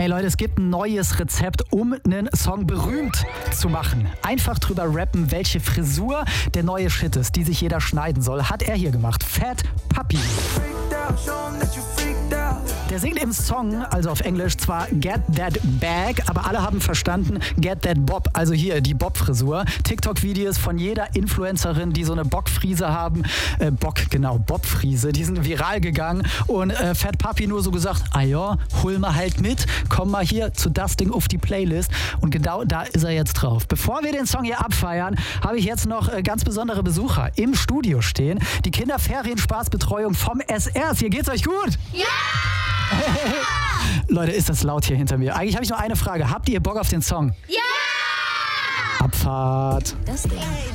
Ey Leute, es gibt ein neues Rezept, um einen Song berühmt zu machen. Einfach drüber rappen, welche Frisur der neue Shit ist, die sich jeder schneiden soll, hat er hier gemacht. Fat Puppy. Der singt im Song, also auf Englisch, zwar Get That Bag, aber alle haben verstanden Get That Bob, also hier die Bob-Frisur. TikTok-Videos von jeder Influencerin, die so eine Bockfriese haben, Bob-Friese, die sind viral gegangen und Fat Puppy nur so gesagt, ah ja, hol mal halt mit, komm mal hier zu das Ding auf die Playlist und genau da ist er jetzt drauf. Bevor wir den Song hier abfeiern, habe ich jetzt noch ganz besondere Besucher im Studio stehen. Die Kinderferien-Spaßbetreuung vom SRs. Hier geht's euch gut? Ja! Leute, ist das laut hier hinter mir. Eigentlich habe ich nur eine Frage. Habt ihr Bock auf den Song? Ja! Abfahrt. Das Ding.